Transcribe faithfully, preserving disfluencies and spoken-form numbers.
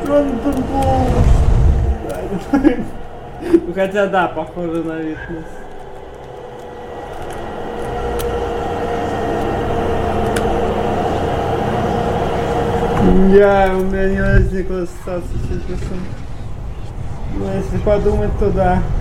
Рандомбол. Хотя да, похоже на Витнес. Я, у меня не возникло ассоциации с Витнесом. Но если подумать, то да.